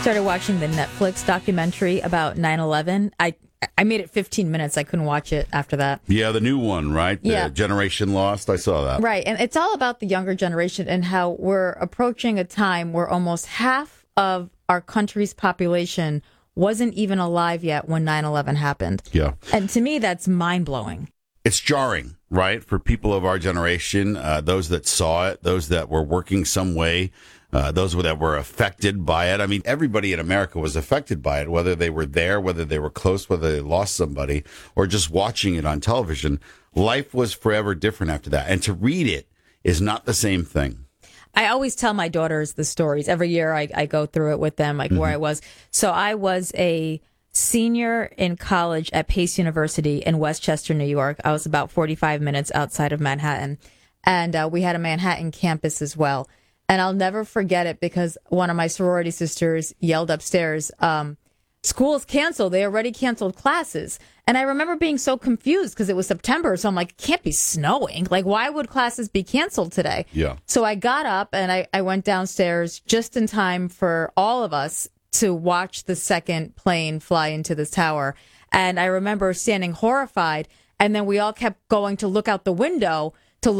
started watching the Netflix documentary about 9/11. I made it 15 minutes. I couldn't watch it after that. Yeah, the new one, right? Yeah. The Generation Lost. I saw that. Right. And it's all about the younger generation and how we're approaching a time where almost half of our country's population wasn't even alive yet when 9/11 happened. Yeah. And to me, that's mind-blowing. It's jarring, right? For people of our generation, those that saw it, those that were working some way, those that were affected by it. I mean, everybody in America was affected by it, whether they were there, whether they were close, whether they lost somebody, or just watching it on television. Life was forever different after that. And to read it is not the same thing. I always tell my daughters the stories. Every year I go through it with them, like where I was. So I was a senior in college at Pace University in Westchester, New York. I was about 45 minutes outside of Manhattan. And we had a Manhattan campus as well. And I'll never forget it because one of my sorority sisters yelled upstairs, school's canceled. They already canceled classes. And I remember being so confused because it was September. So I'm like, it can't be snowing. Like, why would classes be canceled today? Yeah. So I got up and I went downstairs just in time for all of us to watch the second plane fly into the tower. And I remember standing horrified. And then we all kept going to look out the window